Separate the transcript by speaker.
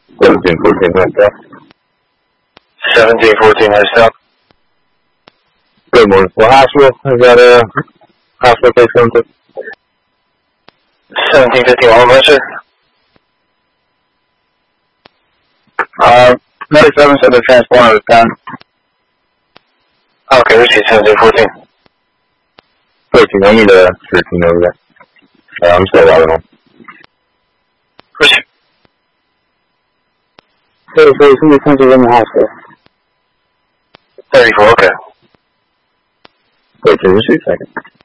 Speaker 1: 1714 myself.
Speaker 2: 1714 myself.
Speaker 1: Good morning. Well, hospital, is that a hospital case coming to?
Speaker 2: 1751, right, sir?
Speaker 1: 97 said the transponder was done.
Speaker 2: Okay, receive 1714.
Speaker 1: 13, I need a 13 over there. I'm still logging on.
Speaker 2: Receive.
Speaker 1: So somebody comes in the hospital.
Speaker 2: 34, okay.
Speaker 1: 13, receive second.